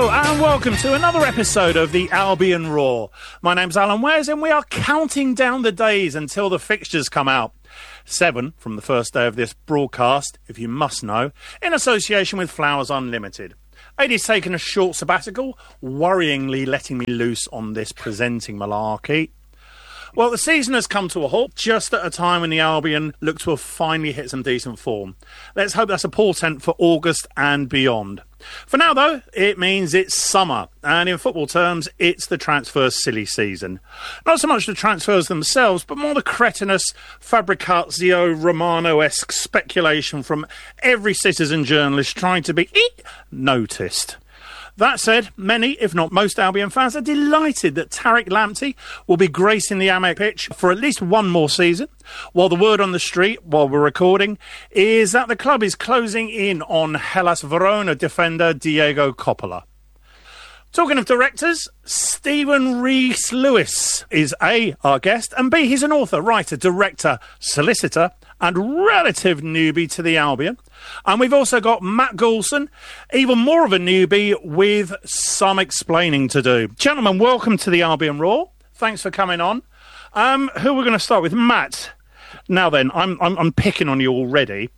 Hello and welcome to another episode of the Albion Roar. My name's Alan Wares and we are counting down the days until the fixtures come out. 7 from the first day of this broadcast, if you must know, in association with Flowers Unlimited. Adie's taken a short sabbatical, worryingly letting me loose on this presenting malarkey. Well, the season has come to a halt just at a time when the Albion look to have finally hit some decent form. Let's hope that's a portent for August and beyond. For now, though, it means it's summer, and in football terms, it's the transfer silly season. Not so much the transfers themselves, but more the cretinous Fabrizio Romano-esque speculation from every citizen journalist trying to be noticed. That said, many, if not most Albion fans are delighted that Tariq Lamptey will be gracing the Amex pitch for at least one more season, while the word on the street, while we're recording, is that the club is closing in on Hellas Verona defender Diego Coppola. Talking of directors, Stephen Rees-Lewis is A, our guest, and B, he's an author, writer, director, solicitor, and relative newbie to the Albion. And we've also got Matt Goulson, even more of a newbie with some explaining to do. Gentlemen, welcome to the Albion Roar. Thanks for coming on. Who are we going to start with? Matt. Now then, I'm picking on you already.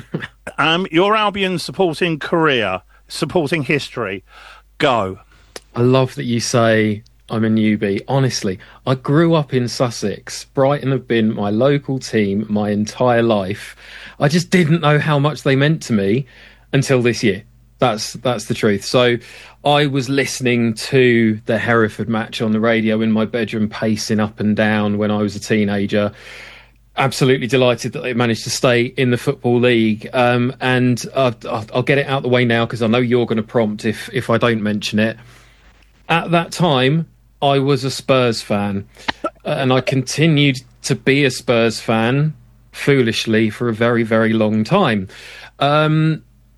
Your Albion supporting career, supporting history. Go. I love that you say I'm a newbie. Honestly, I grew up in Sussex. Brighton have been my local team my entire life. I just didn't know how much they meant to me until this year. That's the truth. So I was listening to the Hereford match on the radio in my bedroom, pacing up and down when I was a teenager. Absolutely delighted that they managed to stay in the Football League. And I'll get it out the way now because I know you're going to prompt if I don't mention it. At that time, I was a Spurs fan, and I continued to be a Spurs fan, foolishly, for a very, very long time. But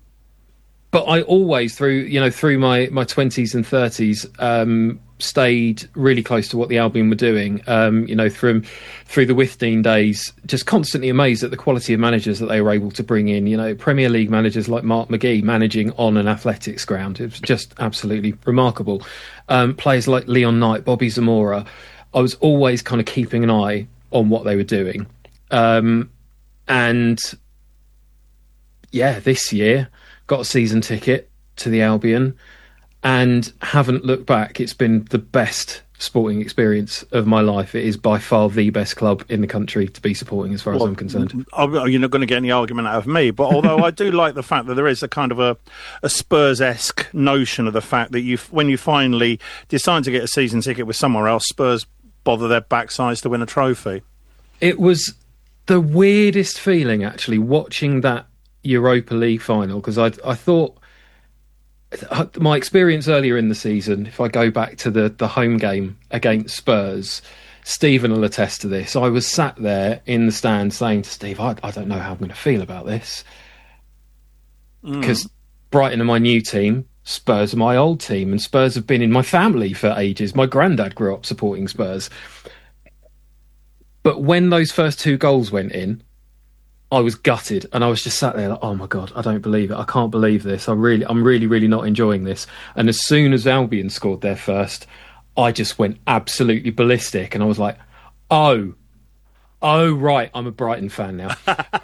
I always, through my 20s and 30s, stayed really close to what the Albion were doing. Through the Withdean days, just constantly amazed at the quality of managers that they were able to bring in. Premier League managers like Mark McGee managing on an athletics ground. It was just absolutely remarkable. Players like Leon Knight, Bobby Zamora. I was always kind of keeping an eye on what they were doing. This year got a season ticket to the Albion and haven't looked back. It's been the best sporting experience of my life. It is by far the best club in the country to be supporting as far as I'm concerned. You're not going to get any argument out of me, but although I do like the fact that there is a kind of a Spurs-esque notion of the fact that when you finally decide to get a season ticket with somewhere else, Spurs bother their backsides to win a trophy. It was the weirdest feeling, actually, watching that Europa League final, because I thought my experience earlier in the season, if I go back to the home game against Spurs, Stephen will attest to this. I was sat there in the stand saying to Steve, I don't know how I'm going to feel about this. Because Brighton are my new team, Spurs are my old team, and Spurs have been in my family for ages. My granddad grew up supporting Spurs. But when those first 2 goals went in, I was gutted, and I was just sat there like, oh my God, I don't believe it. I can't believe this. I'm really not enjoying this. And as soon as Albion scored their first, I just went absolutely ballistic, and I was like, oh right, I'm a Brighton fan now.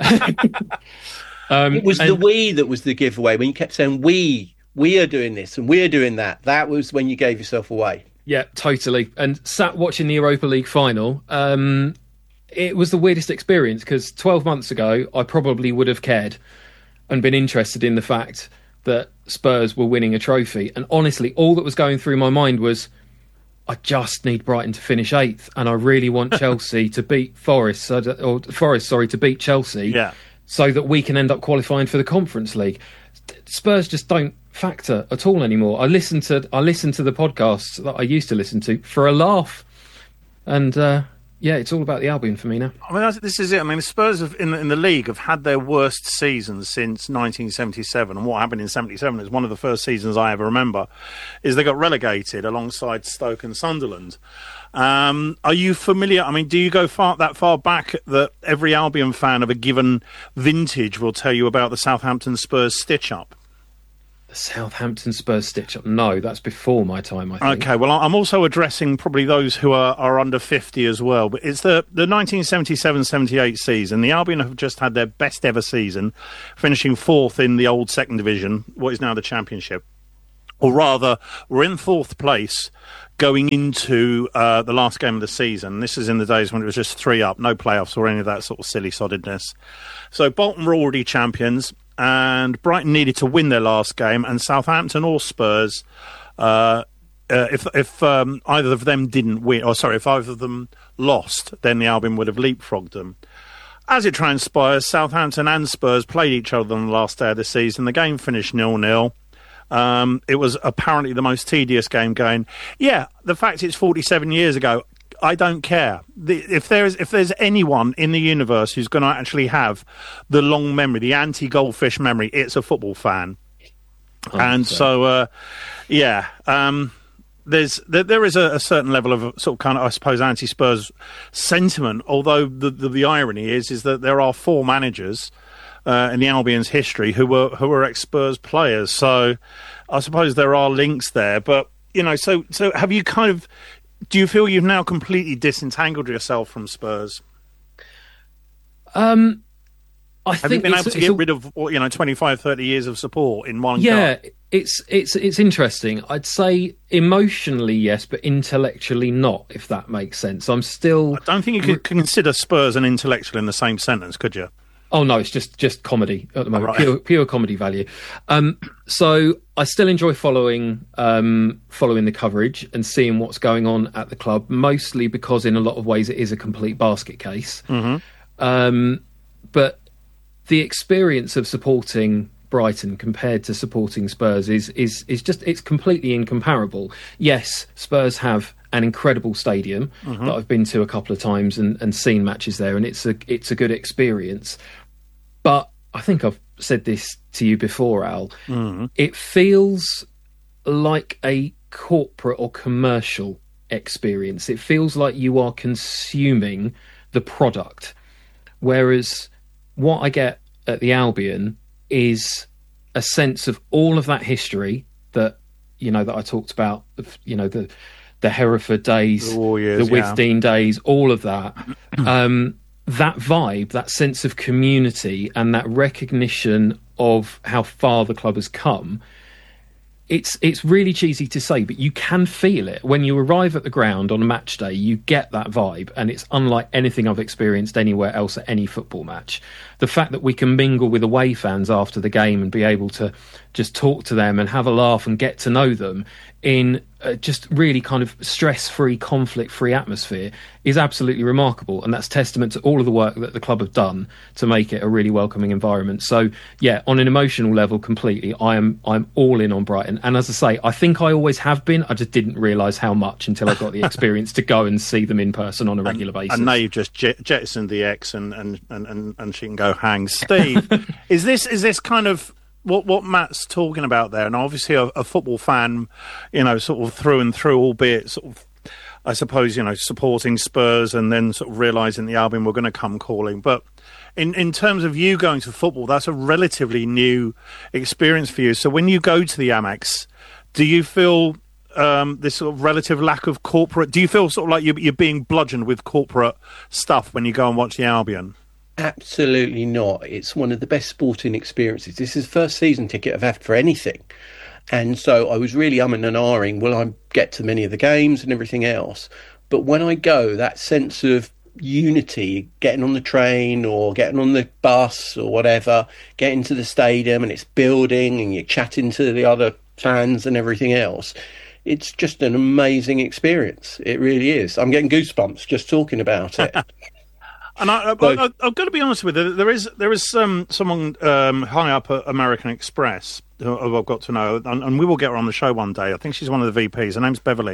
It was the we that was the giveaway. When you kept saying we are doing this and we're doing that, that was when you gave yourself away. Yeah, totally. And sat watching the Europa League final, it was the weirdest experience because 12 months ago, I probably would have cared and been interested in the fact that Spurs were winning a trophy. And honestly, all that was going through my mind was, I just need Brighton to finish 8th, and I really want Chelsea to beat Forest to beat Chelsea, so that we can end up qualifying for the Conference League. Spurs just don't factor at all anymore. I listen to the podcasts that I used to listen to for a laugh, and it's all about the Albion for me now. I mean, this is it. I mean, the Spurs in the league have had their worst season since 1977, and what happened in 77 is one of the first seasons I ever remember. Is they got relegated alongside Stoke and Sunderland. Are you familiar? I mean, do you go that far back that every Albion fan of a given vintage will tell you about the Southampton Spurs stitch-up? The Southampton Spurs stitch-up. No, that's before my time, I think. Okay, well, I'm also addressing probably those who are under 50 as well. But it's the 1977-78 season. The Albion have just had their best ever season, finishing fourth in the old second division, what is now the Championship. Or rather, we're in fourth place going into the last game of the season. This is in the days when it was just 3 up, no playoffs or any of that sort of silly soddedness. So Bolton were already champions, and Brighton needed to win their last game, and Southampton or Spurs, if either of them didn't win, if either of them lost, then the Albion would have leapfrogged them. As it transpires, Southampton and Spurs played each other on the last day of the season. The game finished 0-0. It was apparently the most tedious game going. Yeah, the fact it's 47 years ago, I don't care. If there's anyone in the universe who's going to actually have the long memory, the anti-goldfish memory, it's a football fan. Oh, and so, there is a certain level of sort of kind of, I suppose, anti-Spurs sentiment. Although the irony is that there are 4 managers in the Albion's history who were ex-Spurs players. So I suppose there are links there. But so have you kind of? Do you feel you've now completely disentangled yourself from Spurs? Have you been able to get rid of 25, 30 years of support in one? Yeah, it's interesting. I'd say emotionally yes, but intellectually not. If that makes sense, I don't think you could consider Spurs an intellectual in the same sentence, could you? Oh no, it's just comedy at the moment, right. pure comedy value. So I still enjoy following the coverage and seeing what's going on at the club, mostly because in a lot of ways it is a complete basket case. Mm-hmm. But the experience of supporting Brighton compared to supporting Spurs is just, it's completely incomparable. Yes, Spurs have an incredible stadium that I've been to a couple of times and seen matches there, and it's a good experience. But I think I've said this to you before, Al. Mm-hmm. It feels like a corporate or commercial experience. It feels like you are consuming the product, whereas what I get at the Albion is a sense of all of that history that that I talked about. The Hereford days, the Warriors, the Withdean days, all of that. That vibe, that sense of community and that recognition of how far the club has come, it's really cheesy to say, but you can feel it. When you arrive at the ground on a match day, you get that vibe, and it's unlike anything I've experienced anywhere else at any football match. The fact that we can mingle with away fans after the game and be able to just talk to them and have a laugh and get to know them in just really kind of stress-free, conflict-free atmosphere is absolutely remarkable, and that's testament to all of the work that the club have done to make it a really welcoming environment. So, yeah, on an emotional level, completely, I'm all in on Brighton. And as I say, I think I always have been. I just didn't realise how much until I got the experience to go and see them in person on a regular basis. And now you've just jettisoned the X and she can go hang. Steve, is this kind of what Matt's talking about there? And obviously a football fan, sort of through and through, albeit sort of, I suppose, supporting Spurs and then sort of realising the Albion were going to come calling. But in terms of you going to football, that's a relatively new experience for you. So when you go to the Amex, do you feel this sort of relative lack of corporate? Do you feel sort of like you're being bludgeoned with corporate stuff when you go and watch the Albion? Absolutely not. It's one of the best sporting experiences. This is the first season ticket I've had for anything. And so I was really umming and ahhing, will I get to many of the games and everything else? But when I go, that sense of unity, getting on the train or getting on the bus or whatever, getting to the stadium and it's building and you're chatting to the other fans and everything else, it's just an amazing experience. It really is. I'm getting goosebumps just talking about it. And I've got to be honest with you. There is someone high up at American Express who I've got to know, and we will get her on the show one day. I think she's one of the VPs. Her name's Beverly,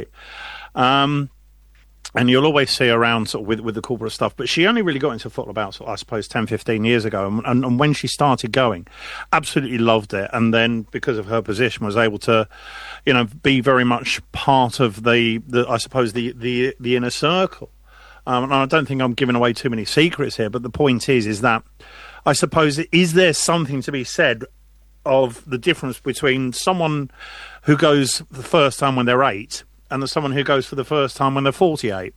and you'll always see her around sort of with the corporate stuff. But she only really got into football about, sort of, I suppose, 10, 15 years ago. And when she started going, absolutely loved it. And then because of her position, was able to, be very much part of the I suppose the inner circle. And I don't think I'm giving away too many secrets here, but the point is that I suppose, is there something to be said of the difference between someone who goes the first time when they're 8 and the someone who goes for the first time when they're 48?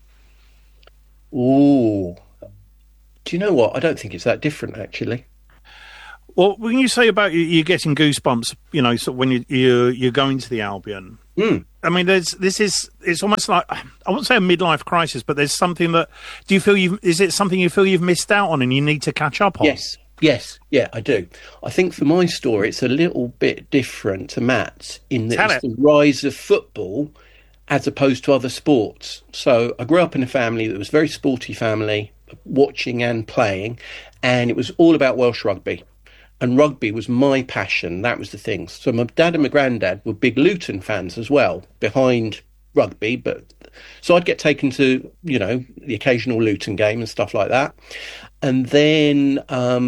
Ooh. Do you know what? I don't think it's that different, actually. Well, when you say about you're getting goosebumps, you know, so when you're going to the Albion, I mean, it's almost like, I won't say a midlife crisis, but there's something that, is it something you feel you've missed out on and you need to catch up on? Yes, yeah, I do. I think for my story, it's a little bit different to Matt's in that it's the rise of football as opposed to other sports. So I grew up in a family that was a very sporty family, watching and playing, and it was all about Welsh rugby. And rugby was my passion. That was the thing. So my dad and my granddad were big Luton fans as well, behind rugby. But so I'd get taken to, you know, the occasional Luton game and stuff like that. And then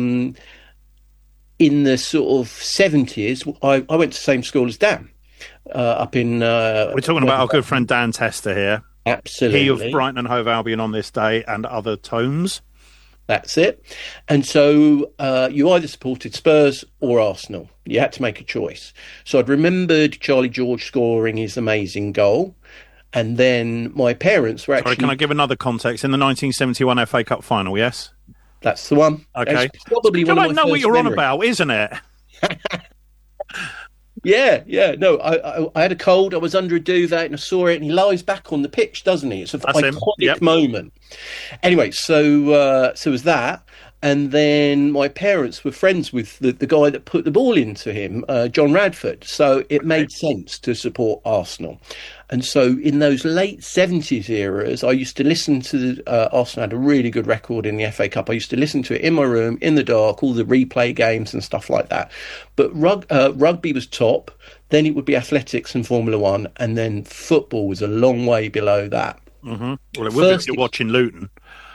in the sort of 70s, I went to the same school as Dan, up in... We're talking about our good friend Dan Tester here. Absolutely. He of Brighton and Hove Albion on this day and other tomes. That's it. And so you either supported Spurs or Arsenal. You had to make a choice. So I'd remembered Charlie George scoring his amazing goal. And then my parents were actually... Sorry, can I give another context? In the 1971 FA Cup final, yes? That's the one. Okay. It's probably one of my know what you're memories. on about, isn't it? Yeah. No, I had a cold. I was under a duvet and I saw it, and he lies back on the pitch, doesn't he? It's an iconic moment. Anyway, so it was that. And then my parents were friends with the guy that put the ball into him, John Radford. So it made sense to support Arsenal. And so in those late 70s eras, I used to listen to Arsenal had a really good record in the FA Cup. I used to listen to it in my room, in the dark, all the replay games and stuff like that. But rugby was top. Then it would be athletics and Formula One. And then football was a long way below that. Mm-hmm. Well, it would if you're watching Luton.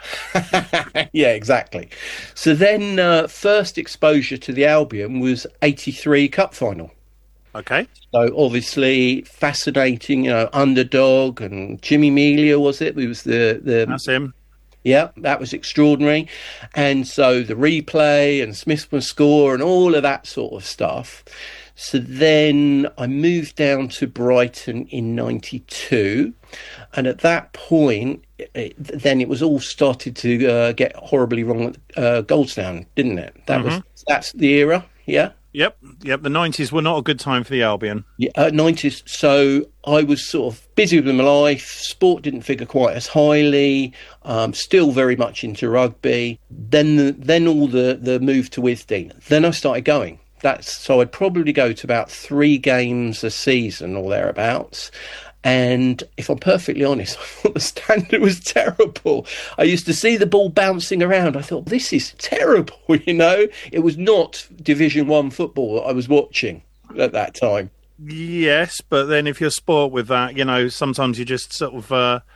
Yeah, exactly. So then first exposure to the Albion was 83 Cup final. Okay. So obviously fascinating, you know, underdog, and Jimmy Melia, was it? It was the That's him. Yeah, that was extraordinary. And so the replay and Smith must score and all of that sort of stuff. So then I moved down to Brighton in 92. And at that point, then it was all started to get horribly wrong at Goldstown, didn't it? That's the era, yeah? Yep. The 90s were not a good time for the Albion. Yeah, 90s. So I was sort of busy with my life. Sport didn't figure quite as highly. Still very much into rugby. Then all the move to Withdean. Then I started going. So I'd probably go to about 3 games a season or thereabouts. And if I'm perfectly honest, I thought the standard was terrible. I used to see the ball bouncing around. I thought, this is terrible, you know. It was not Division 1 football that I was watching at that time. Yes, but then if you're spoilt with that, you know, sometimes you just sort of...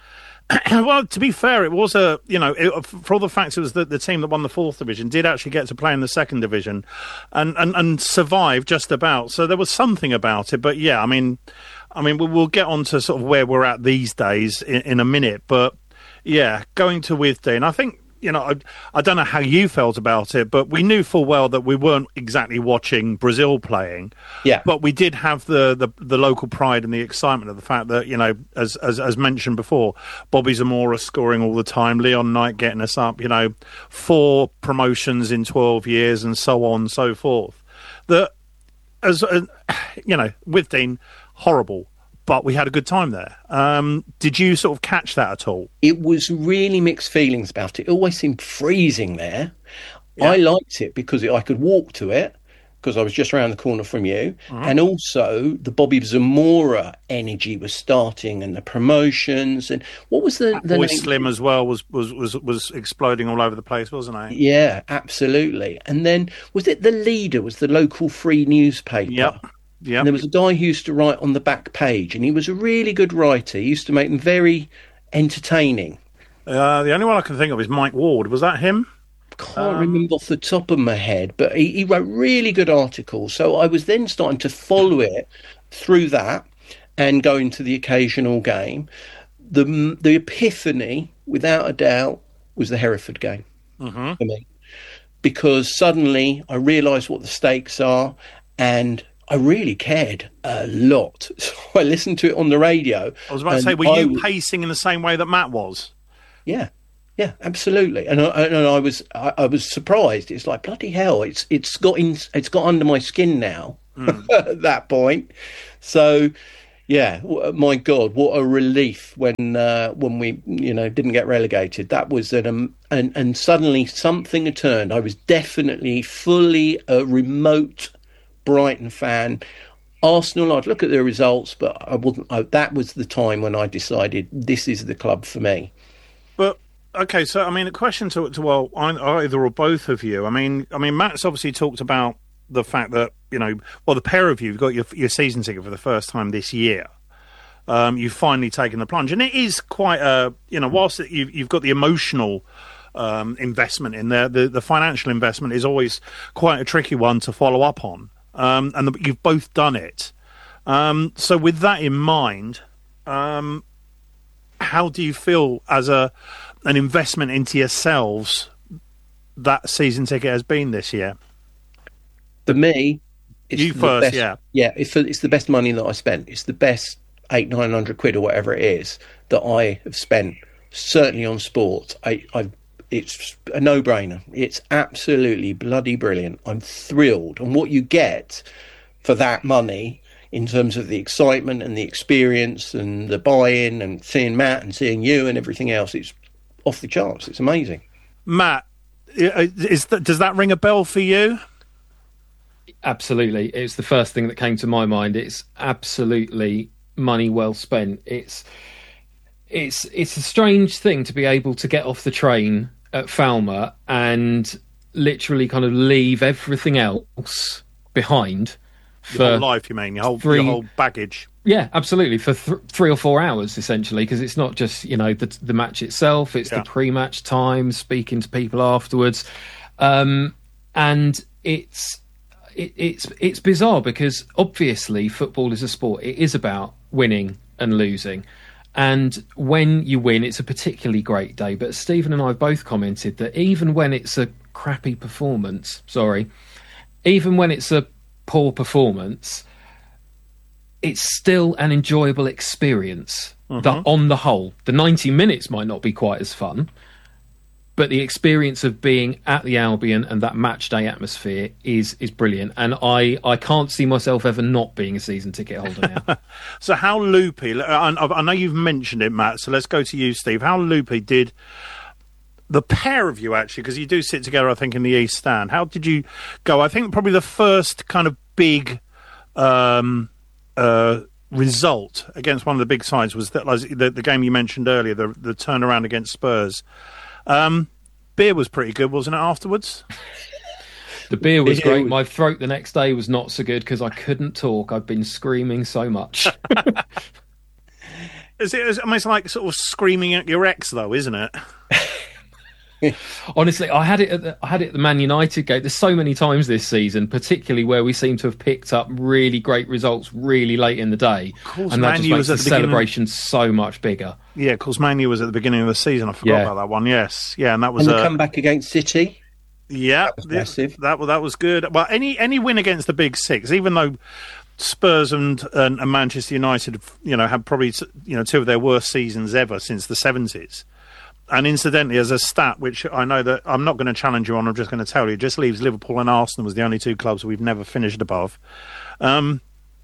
well, to be fair, it was for all the facts, it was the team that won the 4th division did actually get to play in the 2nd division and survive just about. So there was something about it. But yeah, I mean, we'll get on to sort of where we're at these days in a minute. But yeah, going to Withdean, I think, you know, I don't know how you felt about it, but we knew full well that we weren't exactly watching Brazil playing. Yeah. But we did have the local pride and the excitement of the fact that, you know, as mentioned before, Bobby Zamora scoring all the time, Leon Knight getting us up, you know, 4 promotions in 12 years and so on and so forth. That, as you know, Withdean, horrible. But we had a good time there. Did you sort of catch that at all? It was really mixed feelings about it. It always seemed freezing there. Yeah. I liked it because I could walk to it, because I was just around the corner from you. Mm-hmm. And also the Bobby Zamora energy was starting, and the promotions. And what was the Boy Slim as well was exploding all over the place, wasn't it? Yeah, absolutely. And then was it the Leader? Was the local free newspaper? Yep. Yeah. And there was a guy who used to write on the back page, and he was a really good writer. He used to make them very entertaining. The only one I can think of is Mike Ward. Was that him? Can't remember off the top of my head, but he wrote really good articles. So I was then starting to follow it through that and going to the occasional game. The epiphany, without a doubt, was the Hereford game for me. Because suddenly I realised what the stakes are, and I really cared a lot. So I listened to it on the radio. I was about to say, were you pacing in the same way that Matt was? Yeah, absolutely. And I was surprised. It's like, bloody hell! It's got under my skin now. At that point, so yeah, my God, what a relief when we didn't get relegated. That was and suddenly something had turned. I was definitely fully a remote Brighton fan. Arsenal, I'd look at the results, but I wasn't. That was the time when I decided this is the club for me. But okay, so I mean, a question to either or both of you. I mean, Matt's obviously talked about the fact that the pair of you've got your season ticket for the first time this year. You've finally taken the plunge, and it is quite a whilst you've got the emotional investment in there, the financial investment is always quite a tricky one to follow up on. You've both done it. So with that in mind, how do you feel as an investment into yourselves that season ticket has been this year? For me, it's you first, best, yeah. It's the best money that I spent. It's the best 800-900 quid or whatever it is that I have spent. Certainly on sport, it's a no-brainer. It's absolutely bloody brilliant. I'm thrilled, and what you get for that money in terms of the excitement and the experience and the buy-in and seeing Matt and seeing you and everything else, it's off the charts. It's amazing. Matt, does that ring a bell for you? Absolutely. It's the first thing that came to my mind. It's absolutely money well spent. It's a strange thing to be able to get off the train at Falmer and literally kind of leave everything else behind. Your whole life, you mean? Your whole baggage? Yeah, absolutely. For 3 or 4 hours, essentially, because it's not just, the match itself, it's the pre-match time, speaking to people afterwards. And it's bizarre because obviously football is a sport. It is about winning and losing. And when you win, it's a particularly great day. But Stephen and I both commented that even when it's a crappy performance, even when it's a poor performance, it's still an enjoyable experience. That on the whole, the 90 minutes might not be quite as fun, but the experience of being at the Albion and that match day atmosphere is brilliant. And I can't see myself ever not being a season ticket holder now. So how loopy, I know you've mentioned it, Matt, so let's go to you, Steve. How loopy did the pair of you actually, because you do sit together, I think, in the East Stand, how did you go? I think probably the first kind of big result against one of the big sides was that the game you mentioned earlier, the turnaround against Spurs. Beer was pretty good, wasn't it, afterwards? The beer was great. My throat the next day was not so good because I couldn't talk. I'd been screaming so much. It's almost like sort of screaming at your ex, though, isn't it? Honestly, I had it at the Man United game. There's so many times this season, particularly where we seem to have picked up really great results really late in the day, and that just makes the celebration so much bigger. Yeah, of course, Man U was at the beginning of the season. I forgot about that one. Yes, yeah, and that was the comeback against City. Yeah, that was massive. That was good. Well, any win against the Big Six, even though Spurs and Manchester United, had probably two of their worst seasons ever since the 70s. And incidentally, as a stat, which I know that I'm not going to challenge you on, I'm just going to tell you, it just leaves Liverpool and Arsenal as the only two clubs we've never finished above. And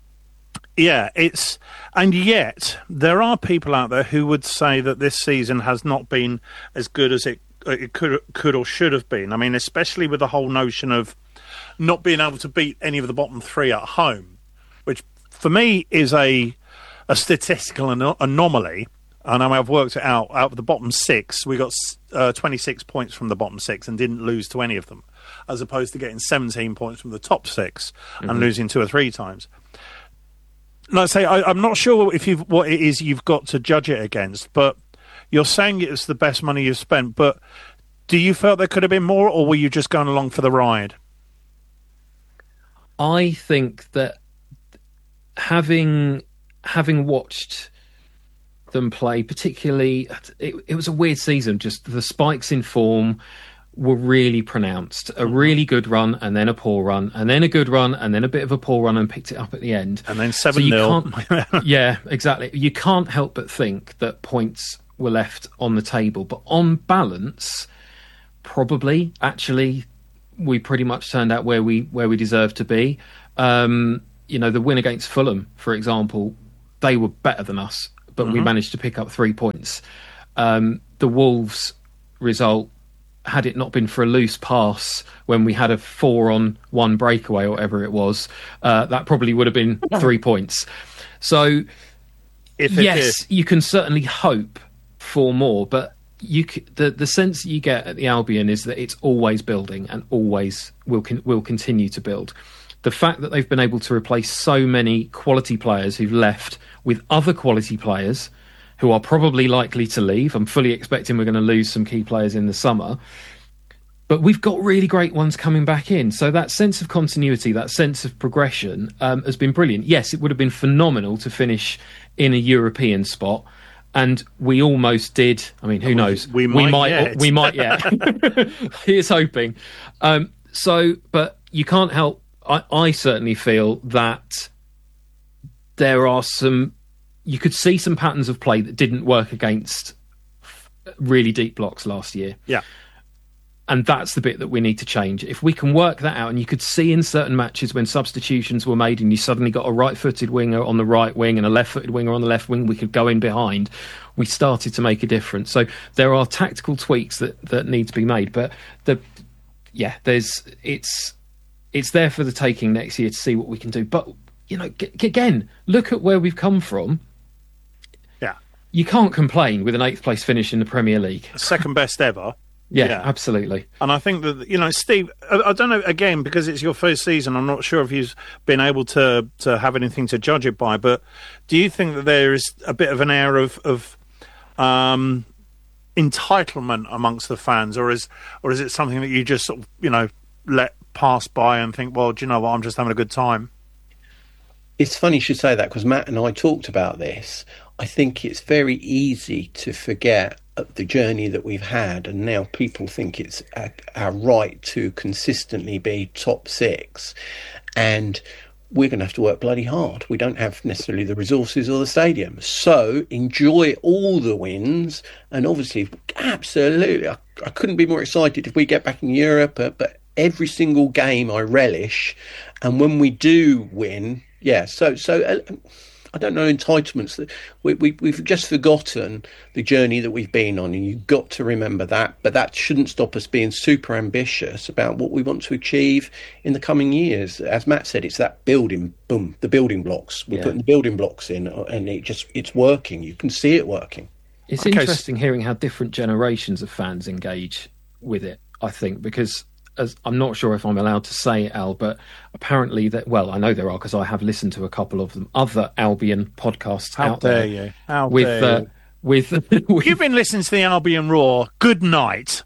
yet there are people out there who would say that this season has not been as good as it could or should have been. I mean, especially with the whole notion of not being able to beat any of the bottom three at home, which for me is a statistical anomaly. And I've worked it out. Out of the bottom six, we got 26 points from the bottom six and didn't lose to any of them, as opposed to getting 17 points from the top six and losing 2 or 3 times. Like I say, I'm not sure what it is you've got to judge it against, but you're saying it's the best money you've spent. But do you feel there could have been more, or were you just going along for the ride? I think that having watched them play, particularly, it was a weird season. Just the spikes in form, were really pronounced. A really good run, and then a poor run, and then a good run, and then a bit of a poor run, and picked it up at the end. And then 7-0. Yeah, exactly. You can't help but think that points were left on the table. But on balance, probably, actually, we pretty much turned out where we deserved to be. The win against Fulham, for example, they were better than us, but we managed to pick up 3 points. The Wolves result, had it not been for a loose pass when we had a 4-on-1 breakaway or whatever it was, that probably would have been 3 points. So, you can certainly hope for more, but the sense that you get at the Albion is that it's always building and always will continue to build. The fact that they've been able to replace so many quality players who've left with other quality players who are probably likely to leave. I'm fully expecting we're going to lose some key players in the summer. But we've got really great ones coming back in. So that sense of continuity, that sense of progression has been brilliant. Yes, it would have been phenomenal to finish in a European spot. And we almost did. I mean, who knows? We might yet. Here's hoping. But you can't help. I certainly feel that there are you could see some patterns of play that didn't work against really deep blocks last year. Yeah. And that's the bit that we need to change. If we can work that out, and you could see in certain matches when substitutions were made and you suddenly got a right-footed winger on the right wing and a left-footed winger on the left wing, we could go in behind. We started to make a difference. So there are tactical tweaks that need to be made. But it's there for the taking next year to see what we can do. But, again, look at where we've come from. Yeah. You can't complain with an 8th place finish in the Premier League. Second best ever. Yeah, absolutely. And I think that, Steve, I don't know, again, because it's your first season, I'm not sure if you've been able to have anything to judge it by, but do you think that there is a bit of an air of entitlement amongst the fans, or is it something that you just sort of, let pass by and think, well, do you know what, I'm just having a good time? It's funny you should say that, because Matt and I talked about this. I think it's very easy to forget the journey that we've had, and now people think it's our right to consistently be top 6, and we're going to have to work bloody hard. We don't have necessarily the resources or the stadium, so enjoy all the wins. And obviously, absolutely, I couldn't be more excited if we get back in Europe, but every single game I relish, and when we do win, so I don't know, entitlements. That we've just forgotten the journey that we've been on, and you've got to remember that. But that shouldn't stop us being super ambitious about what we want to achieve in the coming years. As Matt said, it's that the building blocks. We're putting the building blocks in, and it's working. You can see it working. It's interesting hearing how different generations of fans engage with it, I think, because I'm not sure if I'm allowed to say it, Al, but apparently I know there are, because I have listened to a couple of them, other Albion podcasts out there. How dare you? You've been listening to the Albion Roar. Good night.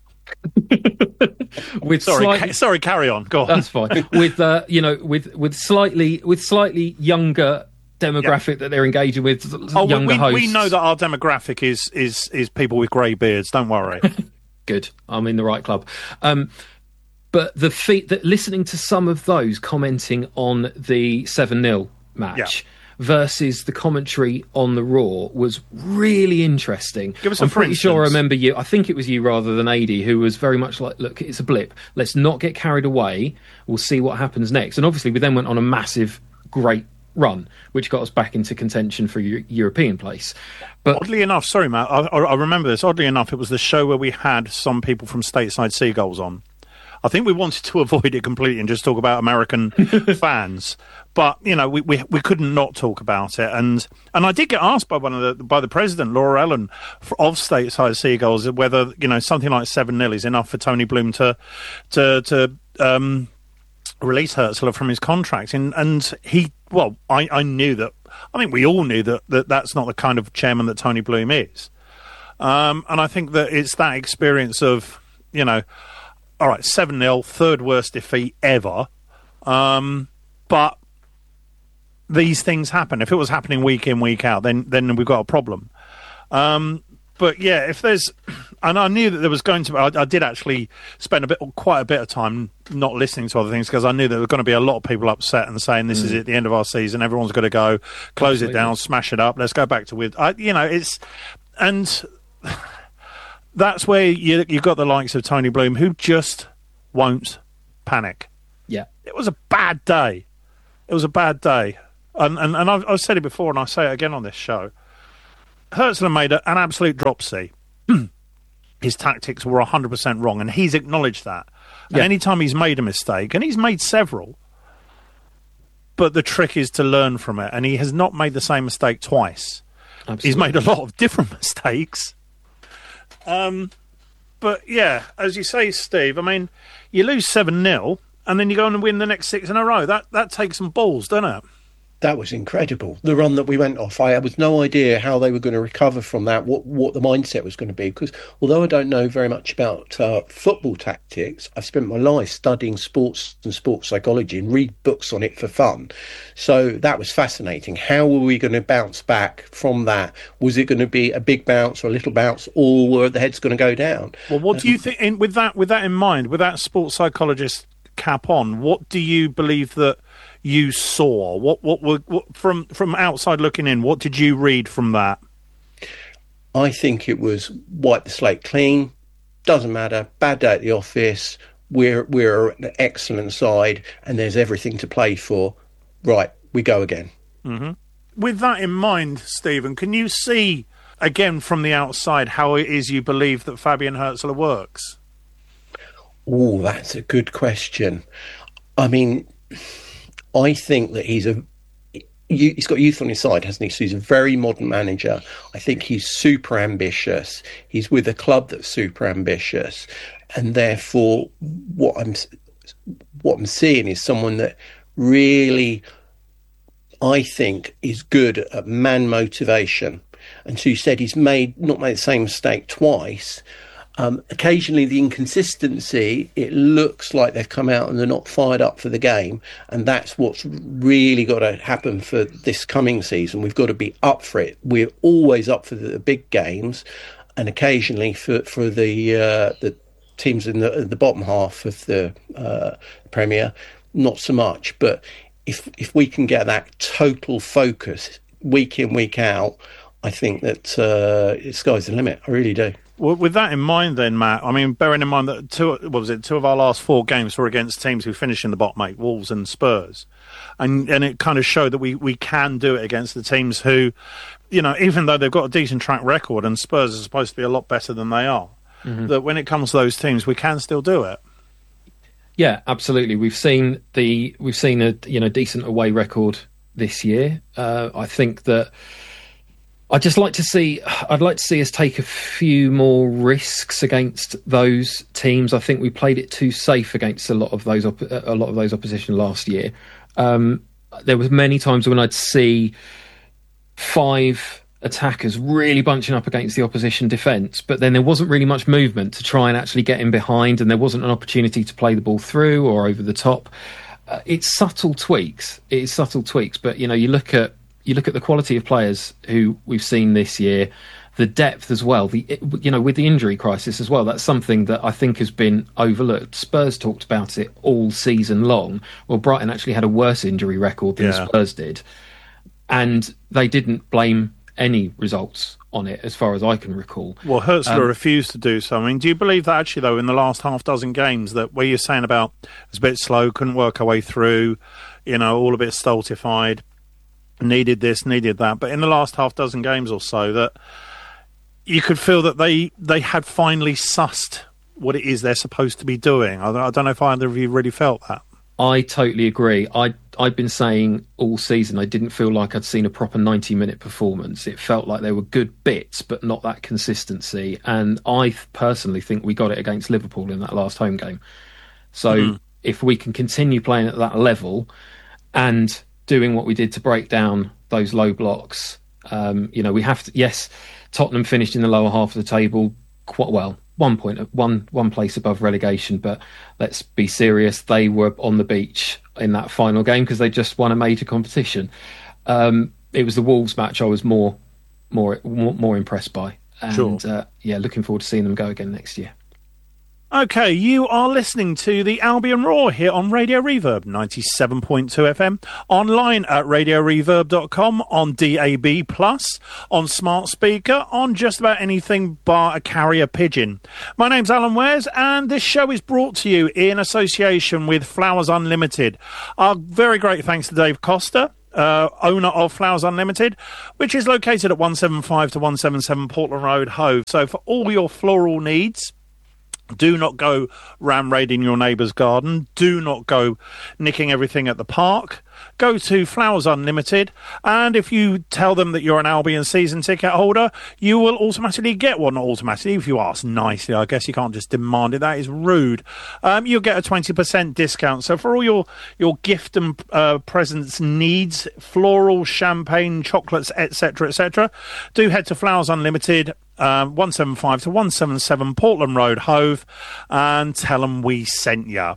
Sorry, carry on. Go on. That's fine. With slightly younger demographic that they're engaging with, younger hosts. We know that our demographic is people with grey beards. Don't worry. Good. I'm in the right club. But that listening to some of those commenting on the 7-0 match versus the commentary on the Raw was really interesting. Give us I'm pretty sure I remember you. I think it was you rather than Adi, who was very much like, look, it's a blip. Let's not get carried away. We'll see what happens next. And obviously we then went on a massive, great run, which got us back into contention for European place. But oddly enough, sorry, Matt, I remember this. Oddly enough, it was the show where we had some people from Stateside Seagulls on. I think we wanted to avoid it completely and just talk about American fans, but we couldn't not talk about it. And I did get asked by the president, Laura Ellen, of Stateside Seagulls, whether something like 7-0 is enough for Tony Bloom to release Hurtzler from his contract. And he, I knew that. I think we all knew that that's not the kind of chairman that Tony Bloom is. And I think that it's that experience of all right, 7-0, third worst defeat ever. But these things happen. If it was happening week in, week out, then we've got a problem. But But yeah, if there's, and I knew that there was going to be, I did actually spend quite a bit of time not listening to other things because I knew there were going to be a lot of people upset and saying this is at the end of our season. Everyone's got to go, close it down, smash it up. Let's go back to and that's where you've got the likes of Tony Bloom who just won't panic. Yeah, it was a bad day. It was a bad day, and I've said it before, and I say it again on this show. Hertzler made an absolute dropsy. His tactics were 100% wrong, and he's acknowledged that. And any time he's made a mistake, and he's made several, but the trick is to learn from it, and he has not made the same mistake twice. Absolutely. He's made a lot of different mistakes. But yeah, as you say, Steve, I mean, you lose 7-0, and then you go on and win the next 6 in a row. That takes some balls, doesn't it? That was incredible. The run that we went off, I had no idea how they were going to recover from that, what the mindset was going to be. Because although I don't know very much about football tactics, I've spent my life studying sports and sports psychology and read books on it for fun. So that was fascinating. How were we going to bounce back from that? Was it going to be a big bounce or a little bounce, or were the heads going to go down? Well, what do you think, with that in mind, with that sports psychologist cap on, what do you believe that you saw? What from outside looking in, what did you read from that? I think it was wipe the slate clean. Doesn't matter. Bad day at the office. We're an excellent side, and there's everything to play for. Right, we go again. Mm-hmm. With that in mind, Stephen, can you see again from the outside how it is you believe that Fabian Hertzler works? Oh, that's a good question. I mean, I think that he's got youth on his side, hasn't he? So he's a very modern manager. I think he's super ambitious. He's with a club that's super ambitious, and therefore, what I'm seeing is someone that really, I think, is good at man motivation. And so you said he's not made the same mistake twice. Occasionally the inconsistency, it looks like they've come out and they're not fired up for the game, and that's what's really got to happen for this coming season. We've got to be up for it. We're always up for the big games, and occasionally for the teams in the bottom half of the Premier, not so much. But if we can get that total focus week in, week out, I think that sky's the limit. I really do. Well, with that in mind then, Matt, I mean, bearing in mind that two of our last 4 games were against teams who finished in the bottom 8, Wolves and Spurs. And it kind of showed that we can do it against the teams who, even though they've got a decent track record and Spurs are supposed to be a lot better than they are, that when it comes to those teams, we can still do it. Yeah, absolutely. We've seen a decent away record this year. I think that I'd like to see us take a few more risks against those teams. I think we played it too safe against a lot of those opposition last year. There was many times when I'd see 5 attackers really bunching up against the opposition defence, but then there wasn't really much movement to try and actually get in behind, and there wasn't an opportunity to play the ball through or over the top. It's subtle tweaks. But you look at the quality of players who we've seen this year, the depth as well, with the injury crisis as well. That's something that I think has been overlooked. Spurs talked about it all season long. Well, Brighton actually had a worse injury record than Spurs did. And they didn't blame any results on it, as far as I can recall. Well, Hertzler refused to do so. I mean, do you believe that actually, though, in the last half dozen games, that where you're saying about it's a bit slow, couldn't work our way through, all a bit stultified, needed this, needed that, but in the last half dozen games or so, that you could feel that they had finally sussed what it is they're supposed to be doing. I don't know if either of you really felt that. I totally agree. I've been saying all season I didn't feel like I'd seen a proper 90-minute performance. It felt like there were good bits, but not that consistency. And I personally think we got it against Liverpool in that last home game. So if we can continue playing at that level and doing what we did to break down those low blocks, we have to. Yes, Tottenham finished in the lower half of the table quite well, one place above relegation, but let's be serious, they were on the beach in that final game because they just won a major competition. It was the Wolves match I was more impressed by. And looking forward to seeing them go again next year. Okay, you are listening to the Albion Roar here on Radio Reverb 97.2 FM, online at radioreverb.com, on DAB+, on smart speaker, on just about anything bar a carrier pigeon. My name's Alan Wares, and this show is brought to you in association with Flowers Unlimited. Our very great thanks to Dave Costa, owner of Flowers Unlimited, which is located at 175 to 177 Portland Road, Hove. So for all your floral needs, do not go ram raiding your neighbour's garden. Do not go nicking everything at the park. Go to Flowers Unlimited, and if you tell them that you're an Albion season ticket holder, you will automatically get one. Not automatically, if you ask nicely. I guess you can't just demand it. That is rude. You'll get a 20% discount. So for all your gift and presents needs, floral, champagne, chocolates, etc., do head to Flowers Unlimited, 175 to 177 Portland Road, Hove, and tell them we sent you.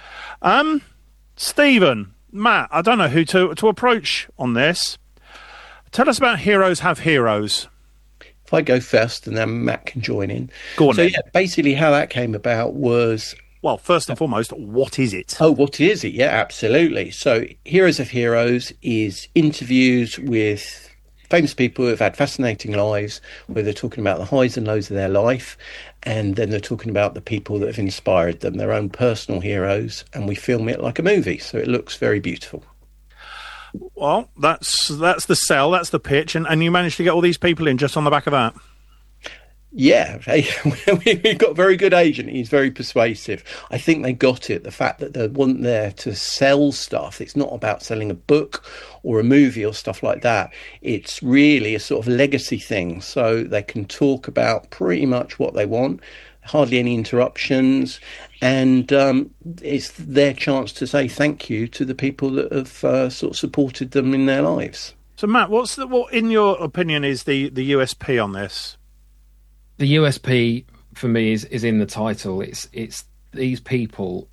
Stephen, Matt, I don't know who to approach on this. Tell us about Heroes Have Heroes. If I go first, and then Matt can join in. Go on. So, basically how that came about was... Well, first and foremost, what is it? Oh, what is it? Yeah, absolutely. So Heroes Have Heroes is interviews with famous people who have had fascinating lives, where they're talking about the highs and lows of their life, and then they're talking about the people that have inspired them, their own personal heroes, and we film it like a movie, so it looks very beautiful. Well, that's the sell, that's the pitch, and you managed to get all these people in just on the back of that. Yeah, we've got a very good agent. He's very persuasive. I think they got it, the fact that they weren't there to sell stuff. It's not about selling a book or a movie or stuff like that. It's really a sort of legacy thing. So they can talk about pretty much what they want, hardly any interruptions. And it's their chance to say thank you to the people that have sort of supported them in their lives. So, Matt, what in your opinion is the USP on this? The USP for me is in the title. It's these people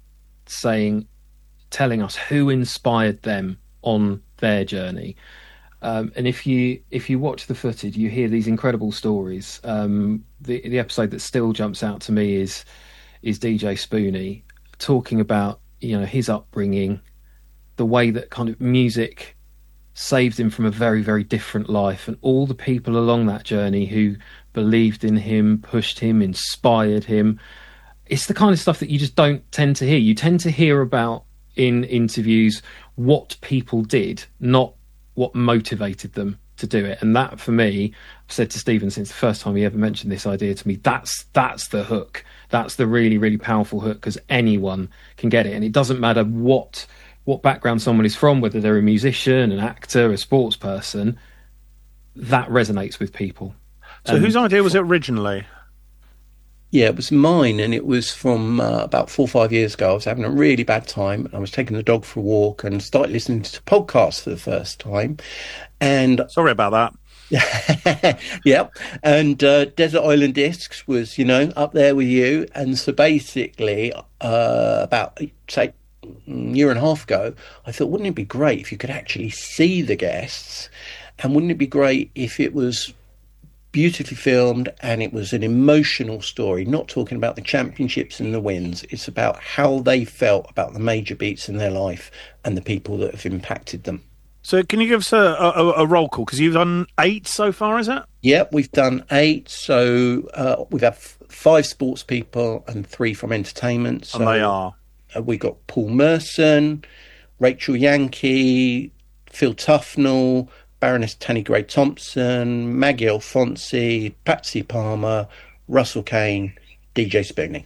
telling us who inspired them on their journey. And if you watch the footage, you hear these incredible stories. The episode that still jumps out to me is DJ Spoonie talking about his upbringing, the way that kind of music saved him from a very, very different life, and all the people along that journey who believed in him, pushed him, inspired him. It's the kind of stuff that you just don't tend to hear. You tend to hear about in interviews what people did, not what motivated them to do it. And that, for me, I've said to Stephen since the first time he ever mentioned this idea to me, that's the hook. That's the really, really powerful hook, because anyone can get it. And it doesn't matter what background someone is from, whether they're a musician, an actor, a sports person, that resonates with people. So whose idea was it originally? Yeah, it was mine, and it was from about 4 or 5 years ago. I was having a really bad time. I was taking the dog for a walk and started listening to podcasts for the first time. And sorry about that. Yep. And Desert Island Discs was, up there with you. And so basically, about, say, a year and a half ago, I thought, wouldn't it be great if you could actually see the guests? And wouldn't it be great if it was beautifully filmed and it was an emotional story, not talking about the championships and the wins. It's about how they felt about the major beats in their life and the people that have impacted them. So can you give us a roll call? Because you've done 8 so far, is it? Yeah, we've done 8. So we've had 5 sports people and 3 from entertainment. So and they are? We got Paul Merson, Rachel Yankee, Phil Tufnell, Baroness Tanni Grey-Thompson, Maggie Alfonsi, Patsy Palmer, Russell Kane, DJ Spoonie.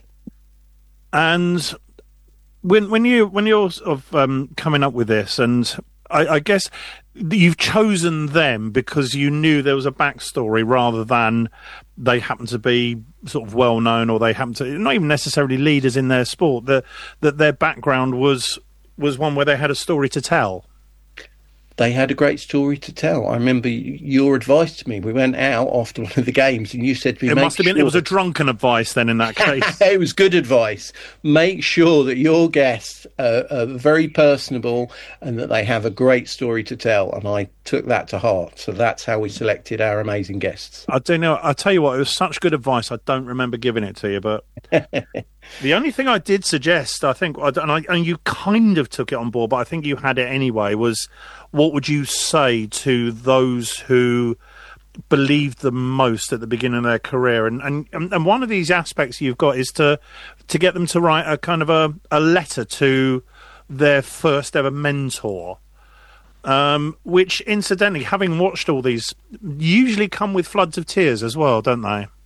And when you're sort of coming up with this, and I guess you've chosen them because you knew there was a backstory rather than they happen to be sort of well known, or they happen to not even necessarily leaders in their sport. That their background was one where they had a story to tell. They had a great story to tell. I remember your advice to me. We went out after one of the games and you said to me... It was a drunken advice then in that case. It was good advice. Make sure that your guests are very personable and that they have a great story to tell. And I took that to heart. So that's how we selected our amazing guests. I don't know. I'll tell you what, it was such good advice. I don't remember giving it to you, but the only thing I did suggest, I think, and you kind of took it on board, but I think you had it anyway, was what would you say to those who believed the most at the beginning of their career? And one of these aspects you've got is to get them to write a kind of a letter to their first ever mentor. Which, incidentally, having watched all these, usually come with floods of tears as well, don't they?